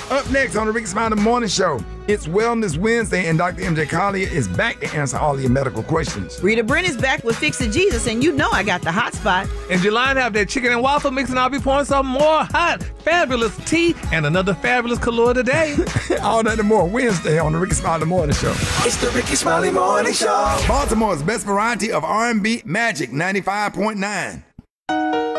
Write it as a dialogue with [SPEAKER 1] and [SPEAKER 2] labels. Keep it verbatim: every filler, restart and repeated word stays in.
[SPEAKER 1] Up next on the Ricky Smiley Morning Show, it's Wellness Wednesday, and Doctor M J Collier is back to answer all your medical questions.
[SPEAKER 2] Rita Brent is back with Fix It Jesus, and you know I got the hot spot.
[SPEAKER 3] And Jelani have that chicken and waffle mix, and I'll be pouring some more hot, fabulous tea and another fabulous color today.
[SPEAKER 1] All that and more Wednesday on the Ricky Smiley Morning Show.
[SPEAKER 4] It's the Ricky Smiley Morning Show.
[SPEAKER 1] Baltimore's best variety of R and B, Magic ninety-five point nine.